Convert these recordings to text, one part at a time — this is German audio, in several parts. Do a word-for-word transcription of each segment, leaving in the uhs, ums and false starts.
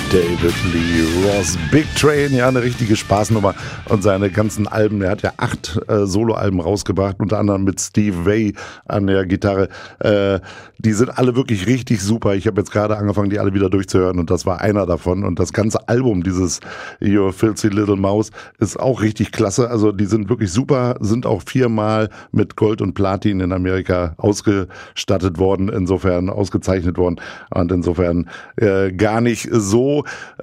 David Lee Roth, Big Train, ja, eine richtige Spaßnummer. Und seine ganzen Alben, er hat ja acht äh, Soloalben rausgebracht, unter anderem mit Steve Vai an der Gitarre. Äh, die sind alle wirklich richtig super. Ich habe jetzt gerade angefangen, die alle wieder durchzuhören und das war einer davon. Und das ganze Album, dieses Your Filthy Little Mouse, ist auch richtig klasse. Also die sind wirklich super, sind auch viermal mit Gold und Platin in Amerika ausgestattet worden, insofern ausgezeichnet worden. Und insofern äh, gar nicht so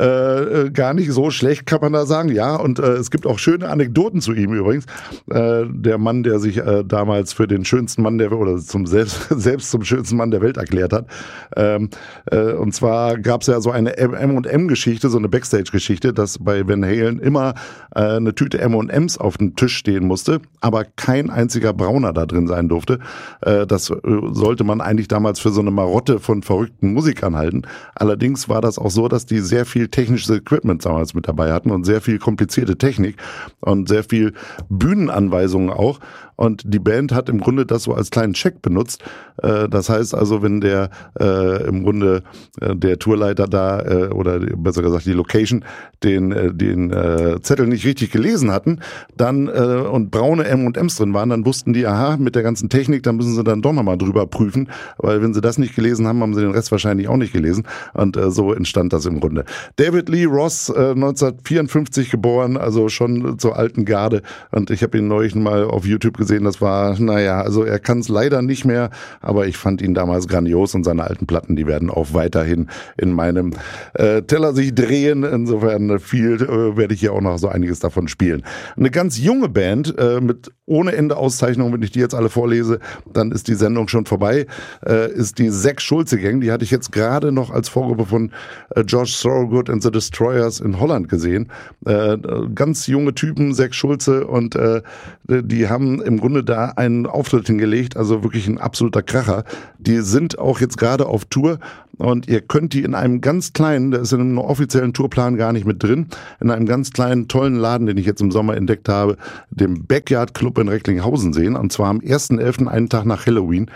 äh, gar nicht so schlecht, kann man da sagen. Ja, und äh, es gibt auch schöne Anekdoten zu ihm übrigens. Äh, der Mann, der sich äh, damals für den schönsten Mann der Welt oder zum selbst, selbst zum schönsten Mann der Welt erklärt hat. Ähm, äh, und zwar gab es ja so eine M und M-Geschichte, so eine Backstage-Geschichte, dass bei Van Halen immer äh, eine Tüte M und M's auf dem Tisch stehen musste, aber kein einziger Brauner da drin sein durfte. Äh, das äh, sollte man eigentlich damals für so eine Marotte von verrückten Musikern halten. Allerdings war das auch so, dass die sehr viel technisches Equipment damals mit dabei hatten und sehr viel komplizierte Technik und sehr viel Bühnenanweisungen auch. Und die Band hat im Grunde das so als kleinen Check benutzt. Äh, das heißt also, wenn der äh, im Grunde äh, der Tourleiter da äh, oder besser gesagt die Location den äh, den äh, Zettel nicht richtig gelesen hatten, dann äh, und braune M und M's drin waren, dann wussten die, aha, mit der ganzen Technik, da müssen sie dann doch nochmal drüber prüfen, weil wenn sie das nicht gelesen haben, haben sie den Rest wahrscheinlich auch nicht gelesen. Und äh, so entstand das im Grunde. David Lee Roth, äh, neunzehnhundertvierundfünfzig geboren, also schon zur alten Garde. Und ich habe ihn neulich mal auf YouTube gesehen. Das war, naja, also er kann es leider nicht mehr, aber ich fand ihn damals grandios und seine alten Platten, die werden auch weiterhin in meinem äh, Teller sich drehen. Insofern viel äh, werde ich hier auch noch so einiges davon spielen. Eine ganz junge Band äh, mit ohne Ende Auszeichnungen, wenn ich die jetzt alle vorlese, dann ist die Sendung schon vorbei, äh, ist die Zack Schulze Gang. Die hatte ich jetzt gerade noch als Vorgruppe von äh, Josh Thorogood and the Destroyers in Holland gesehen. Äh, ganz junge Typen, Zack Schulze, und äh, die haben im Grunde da einen Auftritt hingelegt, also wirklich ein absoluter Kracher. Die sind auch jetzt gerade auf Tour und ihr könnt die in einem ganz kleinen, der ist in einem offiziellen Tourplan gar nicht mit drin, in einem ganz kleinen, tollen Laden, den ich jetzt im Sommer entdeckt habe, dem Backyard Club in Recklinghausen sehen, und zwar am ersten elften, einen Tag nach Halloween.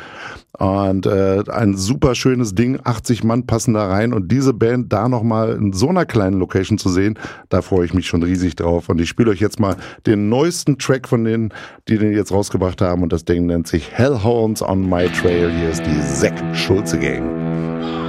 Und äh, ein super schönes Ding, achtzig Mann passen da rein, und diese Band da nochmal in so einer kleinen Location zu sehen, da freue ich mich schon riesig drauf. Und ich spiele euch jetzt mal den neuesten Track von denen, die den jetzt rausgebracht haben, und das Ding nennt sich Hellhounds on My Trail. Hier ist die Zack Schulze Gang.